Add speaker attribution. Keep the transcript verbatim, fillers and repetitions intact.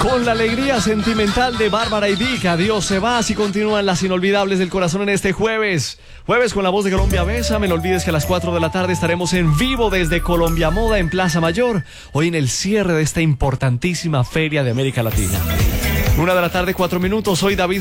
Speaker 1: Con la alegría sentimental de Bárbara y Vic, adiós se va, así continúan las inolvidables del corazón en este jueves. Jueves con la voz de Colombia Besa. No olvides que a las cuatro de la tarde estaremos en vivo desde Colombia Moda en Plaza Mayor, hoy en el cierre de esta importantísima feria de América Latina. Una de la tarde, cuatro minutos, soy David